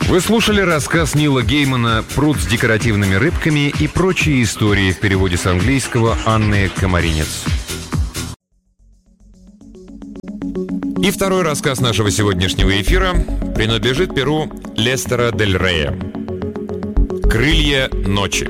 Вы слушали рассказ Нила Геймана «Пруд с декоративными рыбками» и прочие истории в переводе с английского Анны Комаринец. И второй рассказ нашего сегодняшнего эфира принадлежит перу Лестера Дель Рея. «Крылья ночи».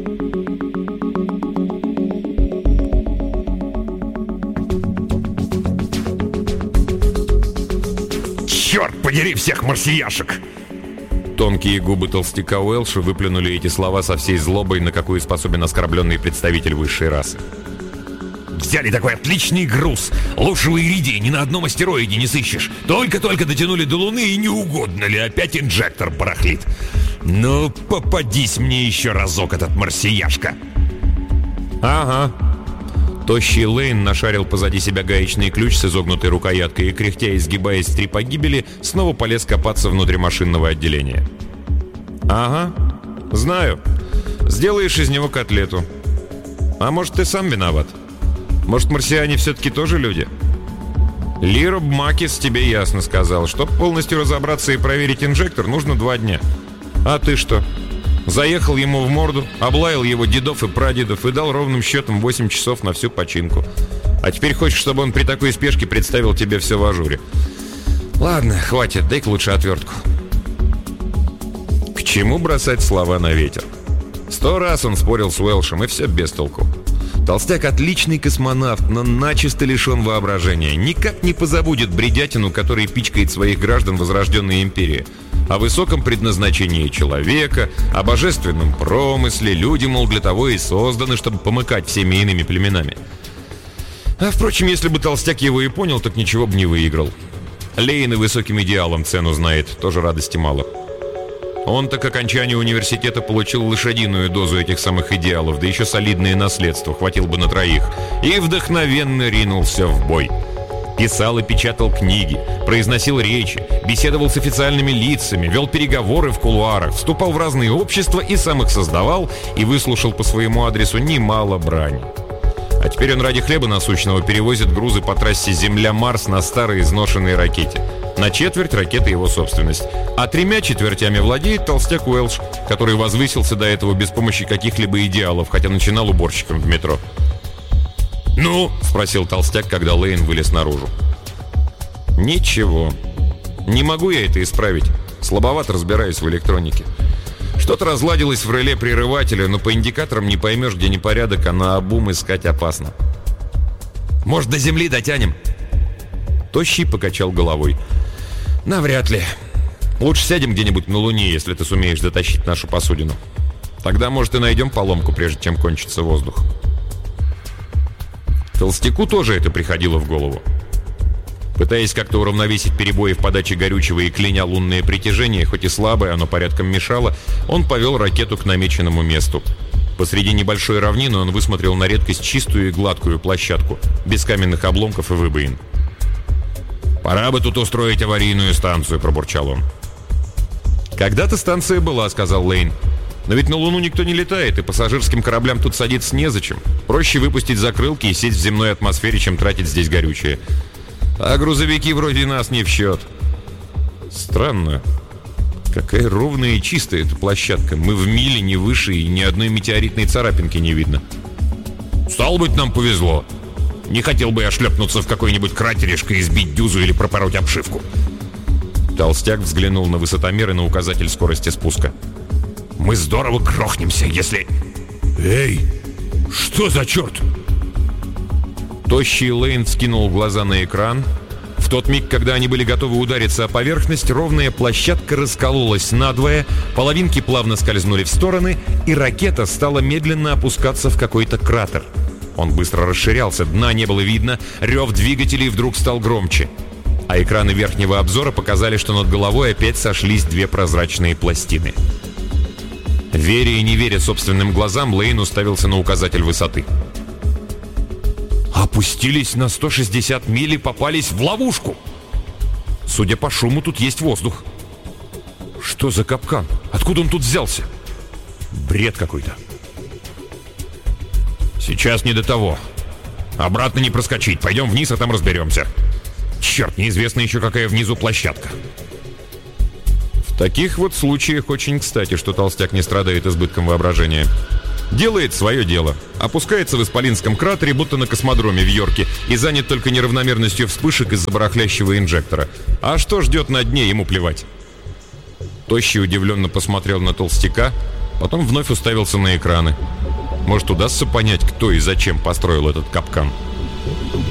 Черт подери всех марсияшек! Тонкие губы толстяка Уэлша выплюнули эти слова со всей злобой, на какую способен оскорбленный представитель высшей расы. Взяли такой отличный груз. Лучшего иридия ни на одном астероиде не сыщешь. Только-только дотянули до Луны, и не угодно ли опять инжектор барахлит. Ну, попадись мне еще разок этот марсияшка. Ага. Тощий Лейн нашарил позади себя гаечный ключ с изогнутой рукояткой и, кряхтя и сгибаясь в три погибели, снова полез копаться внутри машинного отделения. Ага, знаю. Сделаешь из него котлету. А может, ты сам виноват? Может, марсиане все-таки тоже люди? Лироб Макис тебе ясно сказал. Чтобы полностью разобраться и проверить инжектор, нужно 2 дня. А ты что? Заехал ему в морду, облаял его дедов и прадедов и дал ровным счетом 8 часов на всю починку. А теперь хочешь, чтобы он при такой спешке представил тебе все в ажуре. Ладно, хватит, дай-ка лучше отвертку. К чему бросать слова на ветер? 100 раз он спорил с Уэлшем, и все без толку. Толстяк отличный космонавт, но начисто лишен воображения. Никак не позабудет бредятину, который пичкает своих граждан возрожденной империи. О высоком предназначении человека, о божественном промысле. Люди, мол, для того и созданы, чтобы помыкать всеми иными племенами. А впрочем, если бы толстяк его и понял, так ничего бы не выиграл. Лейн и высоким идеалам цену знает, тоже радости мало. Он-то к окончанию университета получил лошадиную дозу этих самых идеалов, да еще солидное наследство, хватило бы на 3, и вдохновенно ринулся в бой. Писал и печатал книги, произносил речи, беседовал с официальными лицами, вел переговоры в кулуарах, вступал в разные общества и сам их создавал, и выслушал по своему адресу немало брани. А теперь он ради хлеба насущного перевозит грузы по трассе Земля-Марс на старой изношенной ракете. На четверть ракеты его собственность. А 3 четвертями владеет толстяк Уэлш, который возвысился до этого без помощи каких-либо идеалов, хотя начинал уборщиком в метро. «Ну?» — спросил толстяк, когда Лейн вылез наружу. «Ничего. Не могу я это исправить. Слабовато разбираюсь в электронике. Что-то разладилось в реле прерывателя, но по индикаторам не поймешь, где непорядок, а наобум искать опасно». «Может, до Земли дотянем?» Тощий покачал головой. «Навряд ли. Лучше сядем где-нибудь на Луне, если ты сумеешь дотащить нашу посудину. Тогда, может, и найдем поломку, прежде чем кончится воздух». Толстяку тоже это приходило в голову. Пытаясь как-то уравновесить перебои в подаче горючего и кляня лунное притяжение, хоть и слабое, оно порядком мешало, он повел ракету к намеченному месту. Посреди небольшой равнины он высмотрел на редкость чистую и гладкую площадку, без каменных обломков и выбоин. «Пора бы тут устроить аварийную станцию», — пробурчал он. «Когда-то станция была», — сказал Лейн. «Но ведь на Луну никто не летает, и пассажирским кораблям тут садиться незачем. Проще выпустить закрылки и сесть в земной атмосфере, чем тратить здесь горючее. А грузовики вроде нас не в счет». «Странно. Какая ровная и чистая эта площадка. Мы в миле не выше, и ни одной метеоритной царапинки не видно». «Стало быть, нам повезло. Не хотел бы я шлепнуться в какой-нибудь кратеришко и сбить дюзу или пропороть обшивку». Толстяк взглянул на высотомер и на указатель скорости спуска. «Мы здорово грохнемся, если...» «Эй, что за черт?» Тощий Лейн вскинул глаза на экран. В тот миг, когда они были готовы удариться о поверхность, ровная площадка раскололась надвое, половинки плавно скользнули в стороны, и ракета стала медленно опускаться в какой-то кратер. Он быстро расширялся, дна не было видно, рев двигателей вдруг стал громче. А экраны верхнего обзора показали, что над головой опять сошлись 2 прозрачные пластины. Веря и не веря собственным глазам, Лейн уставился на указатель высоты. «Опустились на 160 миль и попались в ловушку!» «Судя по шуму, тут есть воздух». «Что за капкан? Откуда он тут взялся?» «Бред какой-то». «Сейчас не до того. Обратно не проскочить. Пойдем вниз, а там разберемся. Черт, неизвестно еще, какая внизу площадка». таких вот случаях очень кстати, что толстяк не страдает избытком воображения. Делает свое дело. Опускается в Исполинском кратере, будто на космодроме в Йорке, и занят только неравномерностью вспышек из-за барахлящего инжектора. А что ждет на дне, ему плевать. Тощий удивленно посмотрел на толстяка, потом вновь уставился на экраны. Может, удастся понять, кто и зачем построил этот капкан.